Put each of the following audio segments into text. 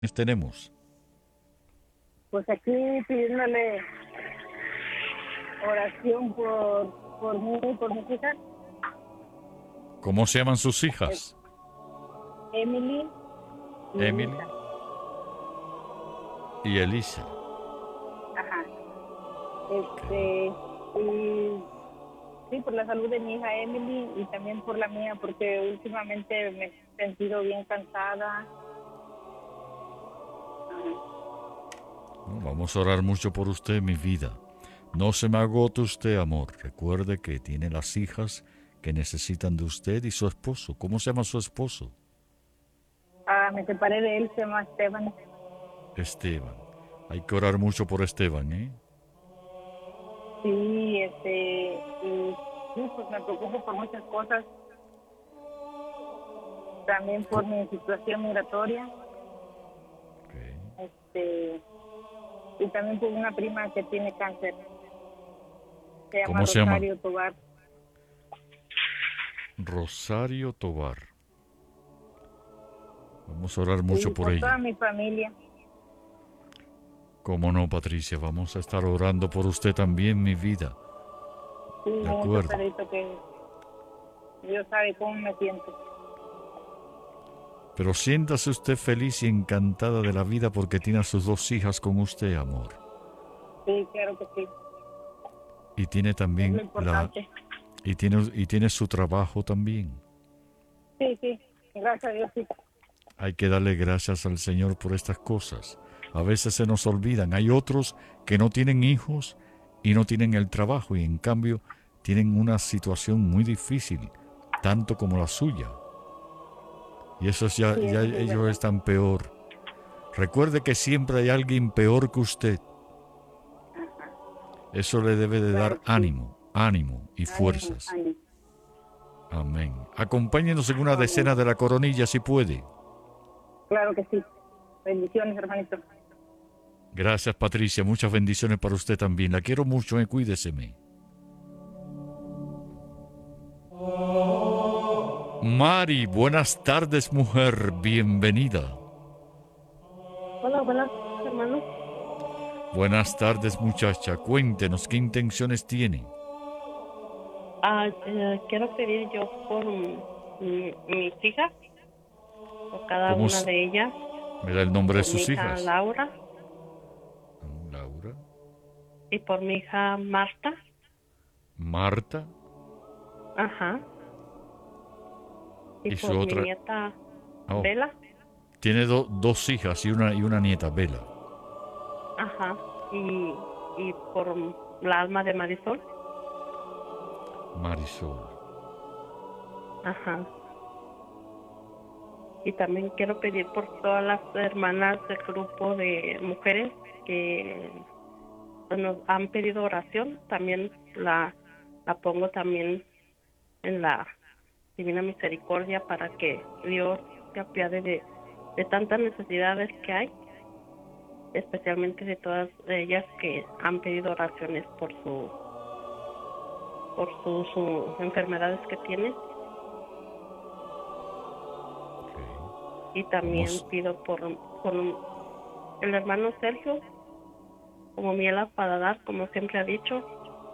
tenemos? Pues aquí pidiéndole oración por mí y por mis hijas, ¿Cómo se llaman sus es hijas? Emily y Emily Elisa. y Elisa. Ajá. Ok. Y sí, por la salud de mi hija Emily y también por la mía, porque últimamente me he sentido bien cansada. No, vamos a orar mucho por usted, mi vida. No se me agote usted, amor. Recuerde que tiene las hijas que necesitan de usted y su esposo. ¿Cómo se llama su esposo? Me separé de él, se llama Esteban. Esteban. Hay que orar mucho por Esteban, ¿eh? Sí, y sí, pues me preocupo por muchas cosas, también por Co- mi situación migratoria, ok. este, y también por una prima que tiene cáncer, se llama ¿Cómo se llama? Rosario Tobar. Rosario Tobar. Vamos a orar mucho Y por por toda ella. mi familia. ¿Cómo no, Patricia? Vamos a estar orando por usted también, mi vida. Sí, ¿De mucho, acuerdo? Pedrito, que Dios sabe cómo me siento. Pero siéntase usted feliz y encantada de la vida porque tiene a sus dos hijas con usted, amor. Sí, claro que sí, Y tiene es lo también importante. y tiene su trabajo también. Sí, sí, gracias a Dios, sí. Hay que darle gracias al Señor por estas cosas. A veces se nos olvidan. Hay otros que no tienen hijos y no tienen el trabajo y en cambio tienen una situación muy difícil, tanto como la suya. Y esos Sí, ya eso sí es ellos verdad. están peor. Recuerde que siempre hay alguien peor que usted. Ajá, Eso le debe de claro dar que sí. ánimo, ánimo y Ánimo, fuerzas. ánimo. Amén. Acompáñenos en una Amén. decena de la coronilla si puede. Claro que sí. Bendiciones, hermanito. Gracias, Patricia. Muchas bendiciones para usted también. La quiero mucho, cuídeseme. Mari, buenas tardes, mujer. Bienvenida. Hola, buenas, hermano. Buenas tardes, muchacha. Cuéntenos qué intenciones tiene. Quiero pedir yo por mis hijas, por cada ¿Cómo una de ellas, me da el nombre de por mi sus hija hijas? Laura Laura, y por mi hija Marta. Marta Ajá. Y y su por mi otra. nieta Oh, Bella. tiene dos hijas y una nieta, Bella. Ajá. Y por la alma de Marisol. Marisol. Ajá. Y también quiero pedir por todas las hermanas del grupo de mujeres que nos han pedido oración. También la pongo también en la divina misericordia para que Dios se apiade de tantas necesidades que hay, especialmente de todas ellas que han pedido oraciones por sus enfermedades que tienen. Y también Vamos. pido por el hermano Sergio, como miel al paladar, como siempre ha dicho,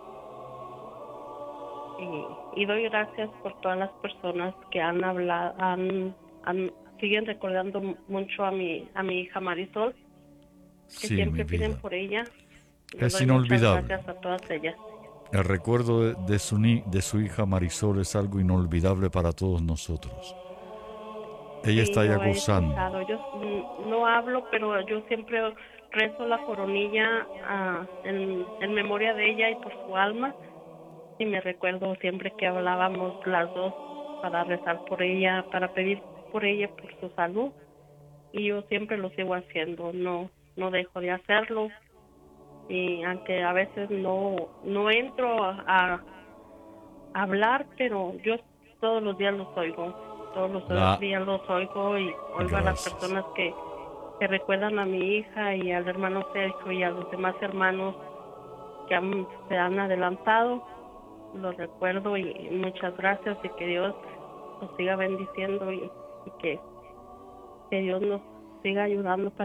y doy gracias por todas las personas que han hablado, siguen recordando mucho a mi hija Marisol, que Sí, mi siempre piden vida. por ella. Les Es doy muchas inolvidable. gracias a todas ellas. El recuerdo de su hija Marisol es algo inolvidable para todos nosotros. Ella está Sí, ya yo he gozando. escuchado, yo no hablo, pero yo siempre rezo la coronilla en memoria de ella y por su alma, y me recuerdo siempre que hablábamos las dos para rezar por ella, para pedir por ella, por su salud, y yo siempre lo sigo haciendo, no dejo de hacerlo, y aunque a veces no entro a hablar, pero yo todos los días los oigo, todos los La días los oigo y oigo a las Gracias. personas que recuerdan a mi hija y al hermano Sergio y a los demás hermanos que se han adelantado. Los recuerdo y muchas gracias y que Dios nos siga bendiciendo y que Dios siga ayudando